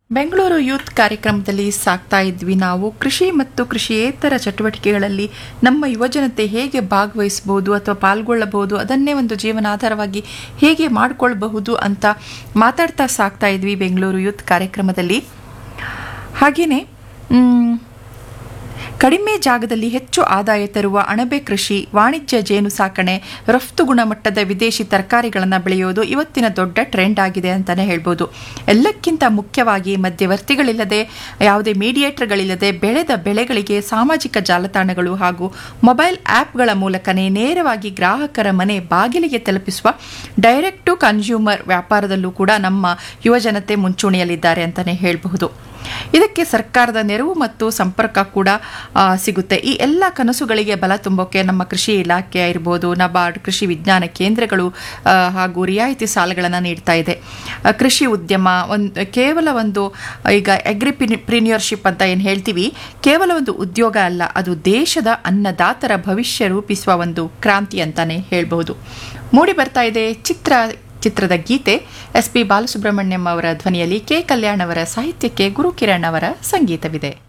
Bengaluru youth ಕಾರ್ಯಕ್ರಮದಲ್ಲಿ ಸಾಕ್ತಾ ಇದ್ವಿ ನಾವು ಕೃಷಿ ಮತ್ತು ಕೃಷಿಯೇತರ ಚಟುವಟಿಕೆಗಳಲ್ಲಿ ನಮ್ಮ ಯುವಜನತೆ ಹೇಗೆ ಭಾಗವಹಿಸಬಹುದು ಅಥವಾ ಪಾಲ್ಗೊಳ್ಳಬಹುದು, ಅದನ್ನೇ ಒಂದು ಜೀವನಾಧಾರವಾಗಿ ಹೇಗೆ ಮಾಡಿಕೊಳ್ಳಬಹುದು ಅಂತ ಮಾತಾಡ್ತಾ ಸಾಕ್ತಾ ಇದ್ವಿ ಬೆಂಗಳೂರು ಯೂತ್ ಕಾರ್ಯಕ್ರಮದಲ್ಲಿ. ಹಾಗೆಯೇ ಕಡಿಮೆ ಜಾಗದಲ್ಲಿ ಹೆಚ್ಚು ಆದಾಯ ತರುವ ಅಣಬೆ ಕೃಷಿ, ವಾಣಿಜ್ಯ ಜೇನು ಸಾಕಣೆ, ರಫ್ತು ಗುಣಮಟ್ಟದ ವಿದೇಶಿ ತರಕಾರಿಗಳನ್ನು ಬೆಳೆಯೋದು ಇವತ್ತಿನ ದೊಡ್ಡ ಟ್ರೆಂಡ್ ಆಗಿದೆ ಅಂತಲೇ ಹೇಳ್ಬೋದು. ಎಲ್ಲಕ್ಕಿಂತ ಮುಖ್ಯವಾಗಿ ಮಧ್ಯವರ್ತಿಗಳಿಲ್ಲದೆ, ಯಾವುದೇ ಮೀಡಿಯೇಟರ್ಗಳಿಲ್ಲದೆ ಬೆಳೆದ ಬೆಳೆಗಳಿಗೆ ಸಾಮಾಜಿಕ ಜಾಲತಾಣಗಳು ಹಾಗೂ ಮೊಬೈಲ್ ಆ್ಯಪ್ಗಳ ಮೂಲಕನೇ ನೇರವಾಗಿ ಗ್ರಾಹಕರ ಮನೆ ಬಾಗಿಲಿಗೆ ತಲುಪಿಸುವ ಡೈರೆಕ್ಟ್ ಟು ಕನ್ಸ್ಯೂಮರ್ ವ್ಯಾಪಾರದಲ್ಲೂ ಕೂಡ ನಮ್ಮ ಯುವಜನತೆ ಮುಂಚೂಣಿಯಲ್ಲಿದ್ದಾರೆ ಅಂತಲೇ ಹೇಳಬಹುದು. ಇದಕ್ಕೆ ಸರ್ಕಾರದ ನೆರವು ಮತ್ತು ಸಂಪರ್ಕ ಕೂಡ ಸಿಗುತ್ತೆ. ಈ ಎಲ್ಲ ಕನಸುಗಳಿಗೆ ಬಲ ತುಂಬೋಕೆ ನಮ್ಮ ಕೃಷಿ ಇಲಾಖೆ ಇರ್ಬೋದು, ನಬಾರ್ಡ್, ಕೃಷಿ ವಿಜ್ಞಾನ ಕೇಂದ್ರಗಳು ಹಾಗೂ ರಿಯಾಯಿತಿ ಸಾಲಗಳನ್ನು ನೀಡ್ತಾ ಇದೆ. ಕೃಷಿ ಉದ್ಯಮ ಕೇವಲ ಒಂದು ಈಗ ಅಗ್ರಿಪ್ರಿನಿಯರ್ಶಿಪ್ ಅಂತ ಏನು ಹೇಳ್ತೀವಿ, ಕೇವಲ ಒಂದು ಉದ್ಯೋಗ ಅಲ್ಲ, ಅದು ದೇಶದ ಅನ್ನದಾತರ ಭವಿಷ್ಯ ರೂಪಿಸುವ ಒಂದು ಕ್ರಾಂತಿ ಅಂತಾನೆ ಹೇಳ್ಬಹುದು. ಮೂಡಿ ಬರ್ತಾ ಇದೆ ಚಿತ್ರದ ಗೀತೆ ಎಸ್ ಪಿ ಬಾಲಸುಬ್ರಹ್ಮಣ್ಯಂ ಅವರ ಧ್ವನಿಯಲ್ಲಿ, ಕೆ ಕಲ್ಯಾಣ್ ಅವರ ಸಾಹಿತ್ಯಕ್ಕೆ ಗುರುಕಿರಣ್ ಅವರ ಸಂಗೀತವಿದೆ.